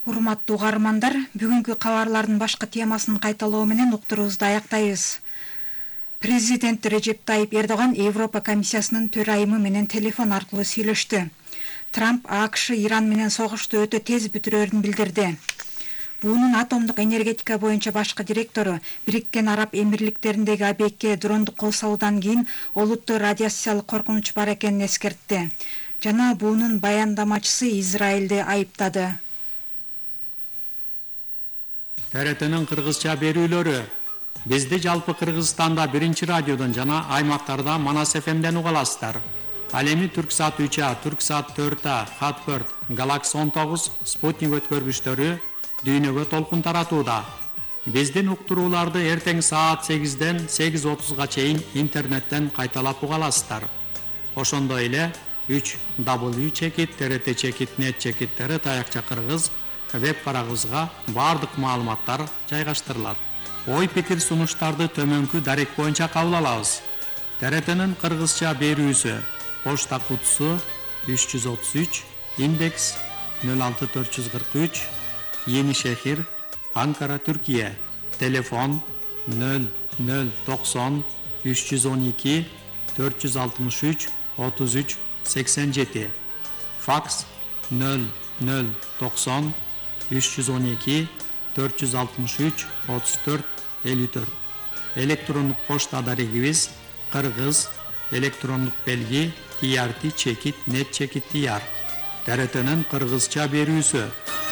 Урматтуу угармандар, бүгүнкү кабарлардын башкы темасын кайталоо менен уктуруубузду аяктайбыз. Президент Режеп Тайип Эрдоган Европа комиссиясынын төрайымы менен телефон аркылуу сүйлөштү. Трамп АКШ Иран менен согушту өтө тез бүтүрөөрүн билдирди. Буунун атомдук энергетика боюнча башкы директору Бириккен Араб Эмирликтериндеги объектке дрондук кол салуудан кийин олуттуу радиациялык коркунуч бар экенин эскертти. Жана буунун баяндамачысы Израилди айыптады. ТРТнын кыргызча берүүлөрү. Бизди жалпы Кыргызстанда 1-радиодон жана аймактарда Манас ФМден уга аласыздар. Ал эми Түрксат 3А, Түрксат 4А, Хатберт, Галакси 19, Спутник өткөргүчтөрү дүйнөгө толкун таратууда. Биздин уктурууларды эртең саат 8ден 8:30га чейин интернеттен кайталап уга аласыздар. Ошондой эле 3w.trt.net таякча кыргыз веб барагыбызга бардык маалыматтар жайгаштырылат. Ой пикир сунуштарды төмөнкү дарек боюнча кабыл алабыз. ТРТнын кыргызча берүүсү почта кутусу 333, индекс 06443, Yeni Şehir, Ankara, Türkiye. Telefon 0090 312 463 33 87. Faks 0090 312 463 34 54. Elektronik poçta adarigimiz Kırgız elektronik belgi TRT-net.tr. TRT'nin Kırgızça berүүsü.